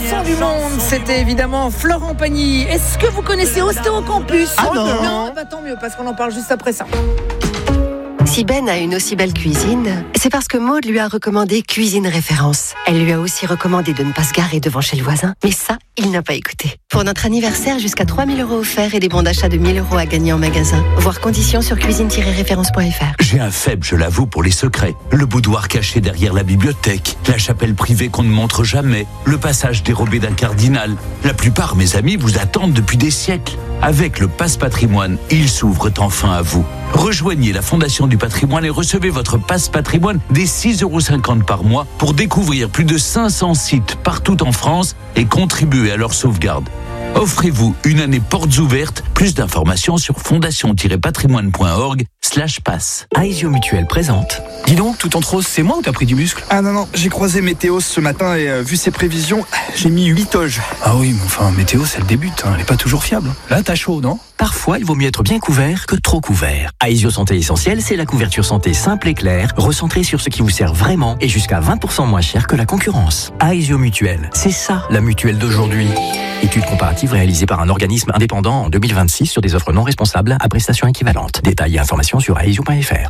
chanson du monde, c'était évidemment Florent Pagny. Est-ce que vous connaissez Ostéo Campus? Non, bah tant mieux, parce qu'on en parle juste après ça. Si Ben a une aussi belle cuisine, c'est parce que Maud lui a recommandé Cuisine Référence. Elle lui a aussi recommandé de ne pas se garer devant chez le voisin. Mais ça, il n'a pas écouté. Pour notre anniversaire, jusqu'à 3 000 € offerts et des bons d'achat de 1 000 € à gagner en magasin. Voir conditions sur cuisine-référence.fr. J'ai un faible, je l'avoue, pour les secrets. Le boudoir caché derrière la bibliothèque, la chapelle privée qu'on ne montre jamais, le passage dérobé d'un cardinal. La plupart, mes amis, vous attendent depuis des siècles. Avec le Pass Patrimoine, ils s'ouvrent enfin à vous. Rejoignez la Fondation du Patrimoine et recevez votre Pass Patrimoine dès 6,50 € par mois pour découvrir plus de 500 sites partout en France et contribuer à leur sauvegarde. Offrez-vous une année portes ouvertes. Plus d'informations sur fondation-patrimoine.org/pass. Aesio Mutuelle présente. Dis donc, tout en rose, c'est moi ou t'as pris du muscle? Ah non, j'ai croisé Météo ce matin et vu ses prévisions, j'ai mis 8 oges. Ah oui, mais enfin, Météo, c'est le début, elle est pas toujours fiable. Là, t'as chaud, non? Parfois, il vaut mieux être bien couvert que trop couvert. Aesio Santé Essentielle, c'est la couverture santé simple et claire, recentrée sur ce qui vous sert vraiment et jusqu'à 20% moins cher que la concurrence. Aesio Mutuelle, c'est ça, la mutuelle d'aujourd'hui. Étude comparative réalisée par un organisme indépendant en 2026 sur des offres non responsables à prestations équivalentes. Détails et informations sur aesio.fr.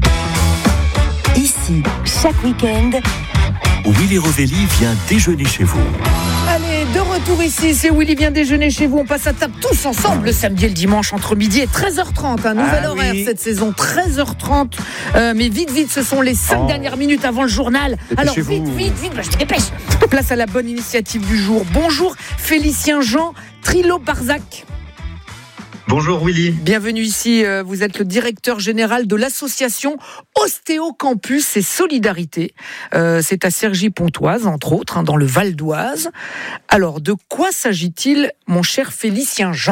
Ici, chaque week-end, Willy Rovelli vient déjeuner chez vous. Allez, de retour ici, c'est Willy vient déjeuner chez vous. On passe à table tous ensemble le samedi et le dimanche entre midi et 13h30. Un nouvel horaire cette saison, 13h30. Mais vite, ce sont les 5 dernières minutes avant le journal. Alors vite, bah, je te dépêche. Place à la bonne initiative du jour. Bonjour Félicien Jean Trillo-Barzac. Bonjour Willy. Bienvenue ici, vous êtes le directeur général de l'association Ostéo Campus et Solidarité. C'est à Cergy-Pontoise, entre autres, dans le Val d'Oise. Alors, de quoi s'agit-il, mon cher Félicien Jean ?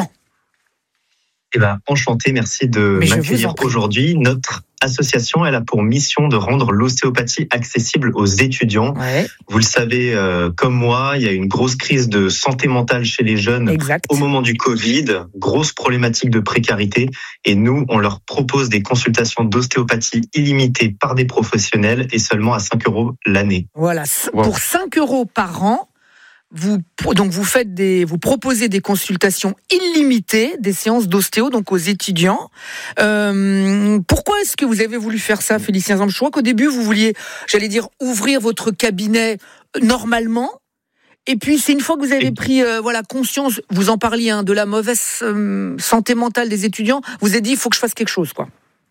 Enchanté, merci de m'accueillir aujourd'hui. Notre association, elle a pour mission de rendre l'ostéopathie accessible aux étudiants. Ouais. Vous le savez, comme moi, il y a une grosse crise de santé mentale chez les jeunes au moment du Covid, grosse problématique de précarité. Et nous, on leur propose des consultations d'ostéopathie illimitées par des professionnels et seulement à 5 € l'année. Voilà, pour 5 € par an. Vous proposez des consultations illimitées, des séances d'ostéo donc aux étudiants. Pourquoi est-ce que vous avez voulu faire ça, Félicien Jean ? Je crois qu'au début vous vouliez, ouvrir votre cabinet normalement. Et puis c'est une fois que vous avez pris conscience, vous en parliez de la mauvaise santé mentale des étudiants, vous avez dit il faut que je fasse quelque chose quoi.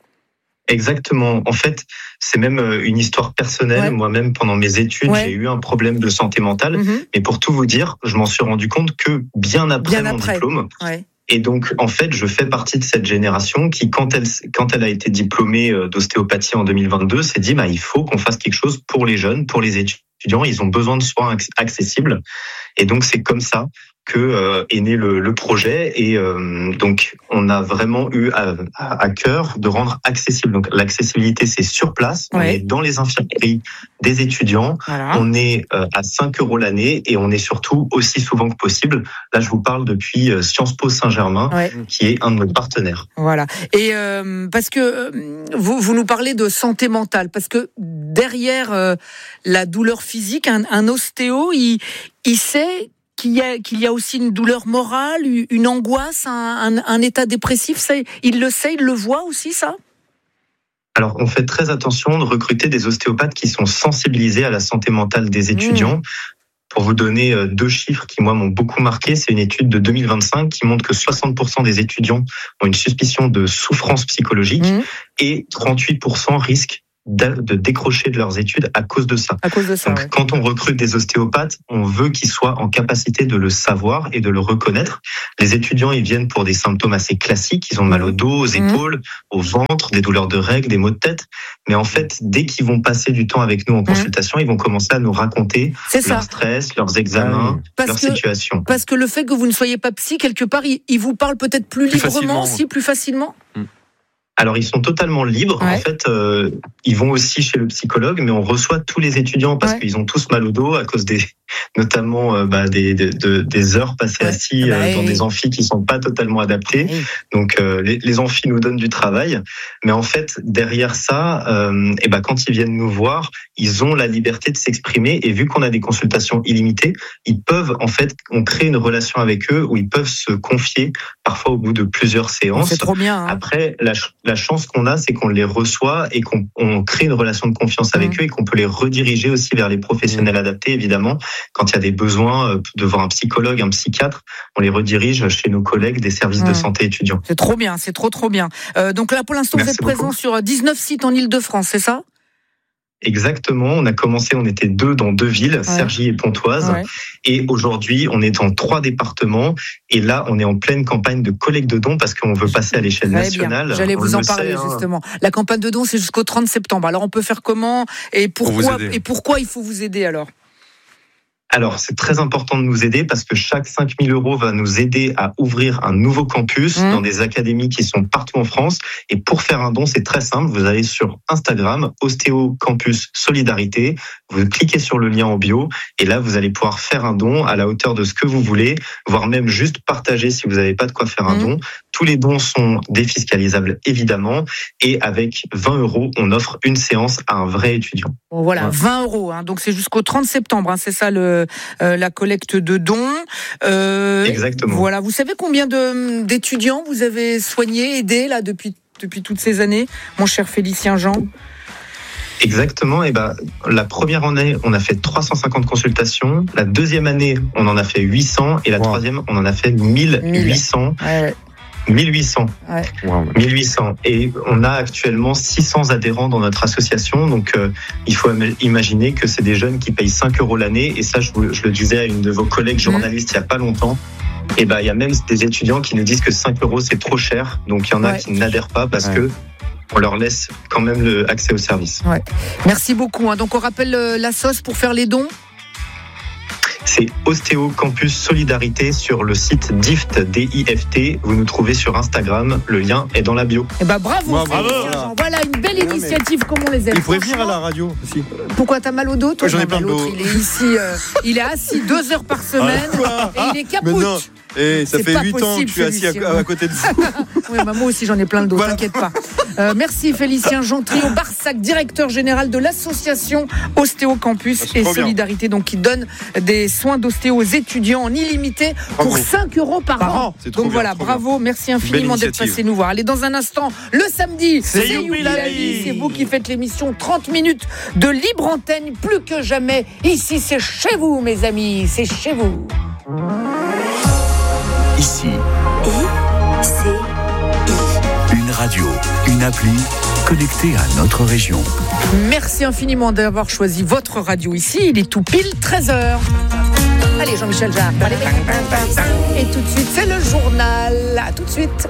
Exactement. En fait, c'est même une histoire personnelle. Ouais. Moi-même, pendant mes études, j'ai eu un problème de santé mentale. Mais pour tout vous dire, je m'en suis rendu compte que bien après mon diplôme. Ouais. Et donc, en fait, je fais partie de cette génération qui, quand elle a été diplômée d'ostéopathie en 2022, s'est dit, il faut qu'on fasse quelque chose pour les jeunes, pour les étudiants. Ils ont besoin de soins accessibles. Et donc, c'est comme ça que est né le projet et donc on a vraiment eu à cœur de rendre accessible. Donc l'accessibilité c'est sur place, on est dans les infirmeries des étudiants, on est à 5 € l'année et on est surtout aussi souvent que possible. Là je vous parle depuis Sciences Po Saint-Germain qui est un de nos partenaires. Voilà. Et parce que vous nous parlez de santé mentale, parce que derrière la douleur physique, un ostéo il sait qu'il y a aussi une douleur morale, une angoisse, un état dépressif. Ça, il le sait, il le voit aussi, ça ? Alors, on fait très attention de recruter des ostéopathes qui sont sensibilisés à la santé mentale des étudiants. Pour vous donner 2 chiffres qui, moi, m'ont beaucoup marqué, c'est une étude de 2025 qui montre que 60% des étudiants ont une suspicion de souffrance psychologique et 38% risquent de décrocher de leurs études à cause de ça. Donc, quand on recrute des ostéopathes, on veut qu'ils soient en capacité de le savoir et de le reconnaître. Les étudiants, ils viennent pour des symptômes assez classiques. Ils ont mal au dos, aux épaules, au ventre, des douleurs de règles, des maux de tête. Mais en fait, dès qu'ils vont passer du temps avec nous en consultation, ils vont commencer à nous raconter leur stress, leurs examens, leur situation. Parce que le fait que vous ne soyez pas psy, quelque part, il vous parle peut-être plus librement, plus facilement. Alors, ils sont totalement libres. En fait, ils vont aussi chez le psychologue, mais on reçoit tous les étudiants parce qu'ils ont tous mal au dos à cause notamment des heures passées assis dans des amphis qui sont pas totalement adaptés. Donc, les amphis nous donnent du travail. Mais en fait, derrière ça, quand ils viennent nous voir, ils ont la liberté de s'exprimer. Et vu qu'on a des consultations illimitées, ils peuvent, on crée une relation avec eux où ils peuvent se confier, parfois au bout de plusieurs séances. C'est trop bien. Après, la chance qu'on a, c'est qu'on les reçoit et qu'on crée une relation de confiance avec eux et qu'on peut les rediriger aussi vers les professionnels adaptés, évidemment. Quand il y a des besoins de voir un psychologue, un psychiatre, on les redirige chez nos collègues des services de santé étudiants. C'est trop bien, c'est trop bien. Donc là, pour l'instant, vous êtes présent sur 19 sites en Île-de-France, c'est ça ? Exactement, on a commencé, on était 2 dans 2 villes, Cergy et Pontoise, et aujourd'hui on est dans 3 départements, et là on est en pleine campagne de collecte de dons parce qu'on veut passer à l'échelle nationale. Bien. J'allais vous en parler justement. La campagne de dons c'est jusqu'au 30 septembre, alors on peut faire comment et pourquoi il faut vous aider alors ? Alors, c'est très important de nous aider parce que chaque 5 000 € va nous aider à ouvrir un nouveau campus dans des académies qui sont partout en France. Et pour faire un don, c'est très simple. Vous allez sur Instagram, Ostéo Campus Solidarité. Vous cliquez sur le lien en bio et là, vous allez pouvoir faire un don à la hauteur de ce que vous voulez, voire même juste partager si vous n'avez pas de quoi faire un don. Tous les dons sont défiscalisables, évidemment. Et avec 20 €, on offre une séance à un vrai étudiant. Bon, voilà, 20 €. Donc, c'est jusqu'au 30 septembre. C'est ça la collecte de dons. Exactement. Voilà. Vous savez combien d'étudiants vous avez soignés, aidés là, depuis toutes ces années, mon cher Félicien Jean ? Exactement. La première année, on a fait 350 consultations. La deuxième année, on en a fait 800. Et la troisième, on en a fait 1800. 1800. 1800. Et on a actuellement 600 adhérents dans notre association. Donc, il faut imaginer que c'est des jeunes qui payent 5 € l'année. Et ça, je le disais à une de vos collègues journalistes il n'y a pas longtemps. Et il y a même des étudiants qui nous disent que 5 € c'est trop cher. Donc, il y en a qui n'adhèrent pas parce que on leur laisse quand même accès au service. Merci beaucoup. Donc, on rappelle la sauce pour faire les dons. C'est Ostéo Campus Solidarité sur le site DIFT, DIFT. Vous nous trouvez sur Instagram. Le lien est dans la bio. Bravo. Voilà une belle initiative comme on les aime. Il pourrait venir à la radio aussi. Pourquoi t'as mal au dos toi? J'en ai plein de dos. Il est ici, il est assis 2 heures par semaine et il est capoute. Ça fait 8 ans que je suis assis à côté de vous. Oui, moi aussi j'en ai plein le dos, t'inquiète pas. Merci Félicien Jean Barsac, directeur général de l'association Ostéo Campus et Solidarité, donc qui donne des soins d'ostéo aux étudiants en illimité pour 5 € par an. Donc voilà, bravo, merci infiniment d'être passé nous voir. Allez, dans un instant, le samedi, c'est Youpi la vie. C'est vous qui faites l'émission 30 minutes de libre antenne, plus que jamais. Ici, c'est chez vous, mes amis, c'est chez vous. Ici, une radio, une appli connectée à notre région. Merci infiniment d'avoir choisi votre radio ici. Il est tout pile 13h. Allez, Jean-Michel Jarre. Et tout de suite, c'est le journal. À tout de suite.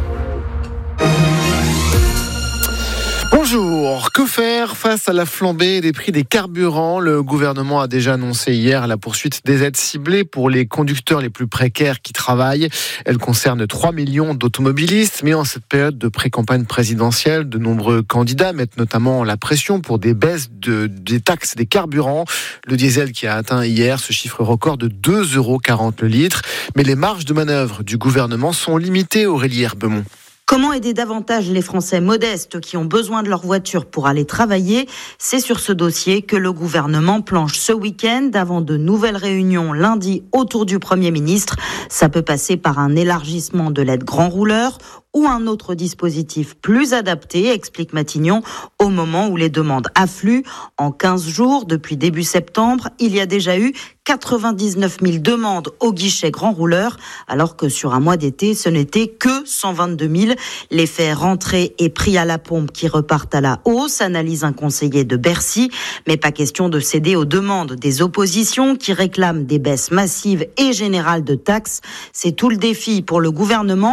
Bonjour, que faire face à la flambée des prix des carburants ? Le gouvernement a déjà annoncé hier la poursuite des aides ciblées pour les conducteurs les plus précaires qui travaillent. Elle concerne 3 millions d'automobilistes, mais en cette période de pré-campagne présidentielle, de nombreux candidats mettent notamment la pression pour des baisses des taxes des carburants. Le diesel qui a atteint hier ce chiffre record de 2,40 € le litre. Mais les marges de manœuvre du gouvernement sont limitées, Aurélie Herbemont. Comment aider davantage les Français modestes qui ont besoin de leur voiture pour aller travailler ? C'est sur ce dossier que le gouvernement planche ce week-end avant de nouvelles réunions lundi autour du Premier ministre. Ça peut passer par un élargissement de l'aide grand rouleur ou un autre dispositif plus adapté, explique Matignon, au moment où les demandes affluent. En 15 jours, depuis début septembre, il y a déjà eu 99 000 demandes au guichet grand rouleur, alors que sur un mois d'été, ce n'était que 122 000. L'effet rentrée et prix à la pompe qui repartent à la hausse, analyse un conseiller de Bercy. Mais pas question de céder aux demandes des oppositions qui réclament des baisses massives et générales de taxes. C'est tout le défi pour le gouvernement.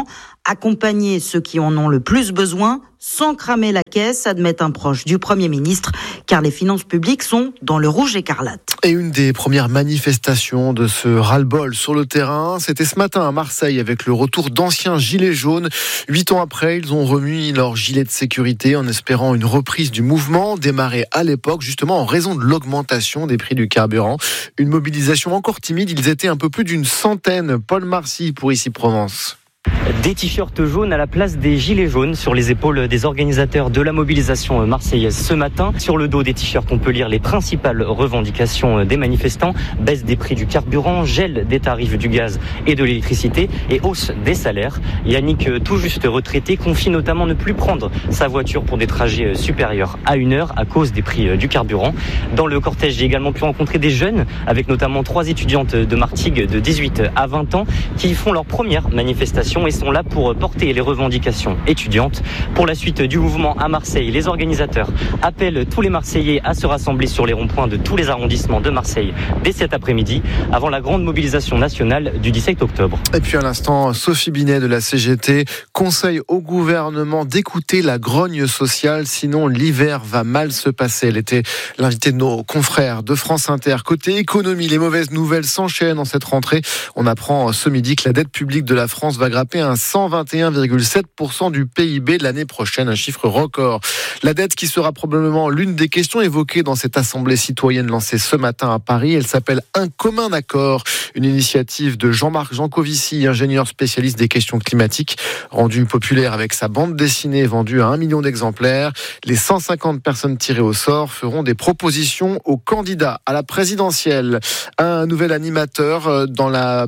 Accompagner ceux qui en ont le plus besoin sans cramer la caisse, admet un proche du Premier ministre, car les finances publiques sont dans le rouge écarlate. Et une des premières manifestations de ce ras-le-bol sur le terrain, c'était ce matin à Marseille avec le retour d'anciens gilets jaunes. 8 ans après, ils ont remis leur gilet de sécurité en espérant une reprise du mouvement démarré à l'époque, justement en raison de l'augmentation des prix du carburant. Une mobilisation encore timide, ils étaient un peu plus d'une centaine. Paul Marcy pour Ici Provence. Des t-shirts jaunes à la place des gilets jaunes sur les épaules des organisateurs de la mobilisation marseillaise ce matin. Sur le dos des t-shirts, on peut lire les principales revendications des manifestants. Baisse des prix du carburant, gel des tarifs du gaz et de l'électricité et hausse des salaires. Yannick, tout juste retraité, confie notamment ne plus prendre sa voiture pour des trajets supérieurs à 1 heure à cause des prix du carburant. Dans le cortège, j'ai également pu rencontrer des jeunes avec notamment 3 étudiantes de Martigues de 18 à 20 ans qui font leur première manifestation et sont là pour porter les revendications étudiantes. Pour la suite du mouvement à Marseille, les organisateurs appellent tous les Marseillais à se rassembler sur les ronds-points de tous les arrondissements de Marseille dès cet après-midi, avant la grande mobilisation nationale du 17 octobre. Et puis à l'instant, Sophie Binet de la CGT conseille au gouvernement d'écouter la grogne sociale, sinon l'hiver va mal se passer. Elle était l'invitée de nos confrères de France Inter. Côté économie, les mauvaises nouvelles s'enchaînent en cette rentrée. On apprend ce midi que la dette publique de la France va grimper à 121,7% du PIB de l'année prochaine, un chiffre record. La dette qui sera probablement l'une des questions évoquées dans cette assemblée citoyenne lancée ce matin à Paris. Elle s'appelle Un commun accord, une initiative de Jean-Marc Jancovici, ingénieur spécialiste des questions climatiques, rendu populaire avec sa bande dessinée vendue à 1 million d'exemplaires. Les 150 personnes tirées au sort feront des propositions aux candidats à la présidentielle. Un nouvel animateur dans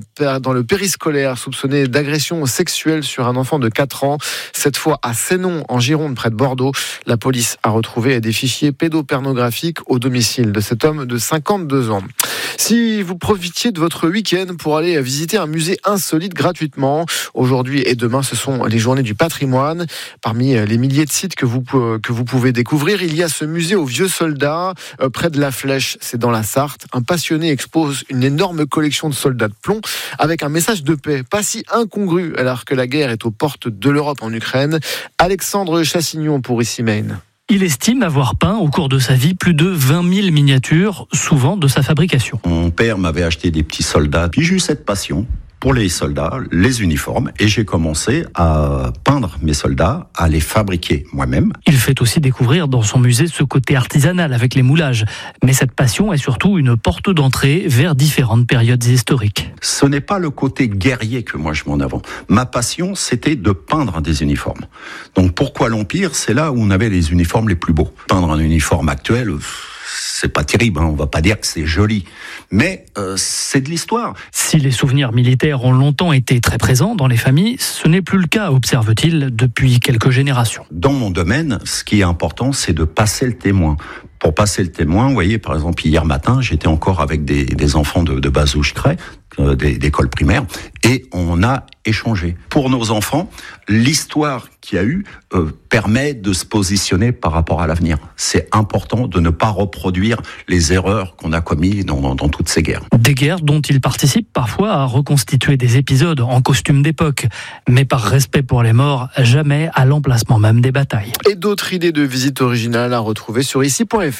le périscolaire soupçonné d'agression sexuelle sur un enfant de 4 ans, cette fois à Sénon, en Gironde, près de Bordeaux. La police a retrouvé des fichiers pédopornographiques au domicile de cet homme de 52 ans. Si vous profitiez de votre week-end pour aller visiter un musée insolite gratuitement, aujourd'hui et demain, ce sont les journées du patrimoine. Parmi les milliers de sites que vous pouvez découvrir, il y a ce musée aux vieux soldats, près de la Flèche, c'est dans la Sarthe. Un passionné expose une énorme collection de soldats de plomb avec un message de paix, pas si incongru alors que la guerre est aux portes de l'Europe en Ukraine. Alexandre Chassignon pour Ici Maine. Il estime avoir peint au cours de sa vie plus de 20 000 miniatures, souvent de sa fabrication. Mon père m'avait acheté des petits soldats, puis j'ai eu cette passion pour les soldats, les uniformes, et j'ai commencé à peindre mes soldats, à les fabriquer moi-même. Il fait aussi découvrir dans son musée ce côté artisanal avec les moulages. Mais cette passion est surtout une porte d'entrée vers différentes périodes historiques. Ce n'est pas le côté guerrier que moi je mets en avant. Ma passion, c'était de peindre des uniformes. Donc pourquoi l'Empire ? C'est là où on avait les uniformes les plus beaux. Peindre un uniforme actuel, c'est pas terrible, on va pas dire que c'est joli, mais c'est de l'histoire. Si les souvenirs militaires ont longtemps été très présents dans les familles, ce n'est plus le cas, observe-t-il, depuis quelques générations. Dans mon domaine, ce qui est important, c'est de passer le témoin. Pour passer le témoin, vous voyez, par exemple, hier matin, j'étais encore avec des enfants de base où je crée, d'école primaire, et on a échangé. Pour nos enfants, l'histoire qu'il y a eu permet de se positionner par rapport à l'avenir. C'est important de ne pas reproduire les erreurs qu'on a commises dans toutes ces guerres. Des guerres dont ils participent parfois à reconstituer des épisodes en costume d'époque, mais par respect pour les morts, jamais à l'emplacement même des batailles. Et d'autres idées de visites originales à retrouver sur ici.fr.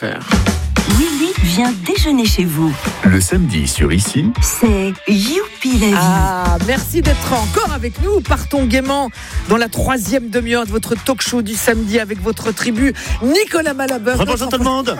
Willy vient déjeuner chez vous. Le samedi sur Ici, c'est Youpi la vie. Ah, merci d'être encore avec nous. Partons gaiement dans la 3e demi-heure de votre talk show du samedi avec votre tribu Nicolas Malabeuf. Bonjour tout le monde.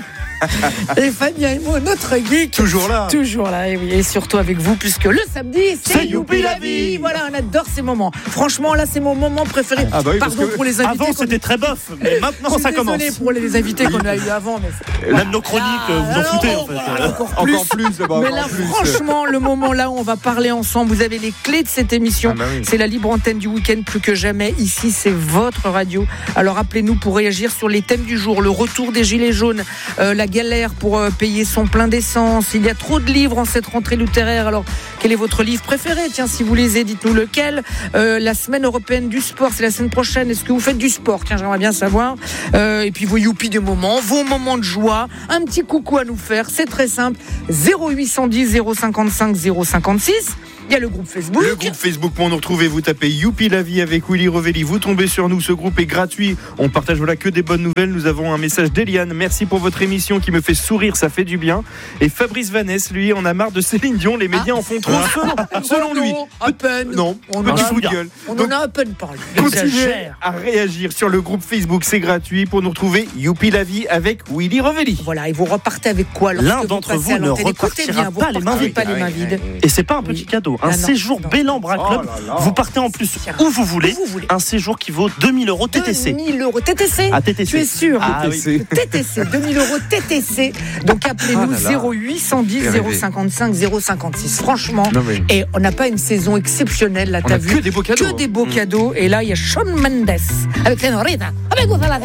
Et Fabien Emo, notre geek. Toujours là. Toujours là, et oui, et surtout avec vous, puisque le samedi, c'est Youpi la vie. Voilà, on adore ces moments. Franchement, là, c'est mon moment préféré. Ah bah oui, pardon pour les invités. Avant, c'était très bof, mais maintenant, ça commence. Désolé pour les invités qu'on a eu avant. Mais même nos chroniques, vous en foutez, en fait. Encore plus. Mais là, franchement, le moment là où on va parler ensemble, vous avez les clés de cette émission. Oui. C'est la libre antenne du week-end plus que jamais. Ici, c'est votre radio. Alors, appelez-nous pour réagir sur les thèmes du jour. Le retour des Gilets jaunes, la la galère pour payer son plein d'essence. Il y a trop de livres en cette rentrée littéraire. Alors, quel est votre livre préféré ? Tiens, si vous lisez, dites-nous lequel. La semaine européenne du sport, c'est la semaine prochaine. Est-ce que vous faites du sport ? Tiens, j'aimerais bien savoir. Et puis vos youpies de moments, vos moments de joie. Un petit coucou à nous faire. C'est très simple. 0810 055 056. Il y a le groupe Facebook. Le groupe Facebook, pour nous retrouver, vous tapez Youpi la vie avec Willy Revelli. Vous tombez sur nous, ce groupe est gratuit. On partage que des bonnes nouvelles. Nous avons un message d'Eliane. Merci pour votre émission qui me fait sourire, ça fait du bien. Et Fabrice Vanesse, lui, en a marre de Céline Dion. Les médias en font trop, selon lui. À peine. Non, petit coup de gueule. On en a à peine parlé. Continuez à réagir sur le groupe Facebook, c'est gratuit. Pour nous retrouver, Youpi la vie avec Willy Revelli. Voilà, et vous repartez avec quoi ? L'un d'entre vous ne repartira pas les mains vides. Et c'est pas un petit cadeau. Un séjour Bellambra Club. Vous partez en plus où vous voulez. Un séjour qui vaut 2000 € TTC. 2000 € TTC. Ah, TTC. Tu es sûr ? TTC. TTC, 2000 € TTC. Donc appelez-nous 0810 055 056. Franchement, et on n'a pas une saison exceptionnelle là, t'as vu ? Que des beaux cadeaux. Que des beaux cadeaux. Et là, il y a Shawn Mendes avec Senorita. Avec vous,